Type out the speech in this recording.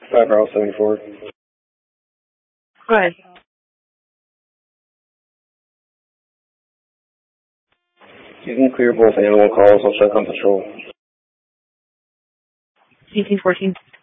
5 Bravo 74. Go ahead. You can clear both animal calls. I'll check on patrol. 1814.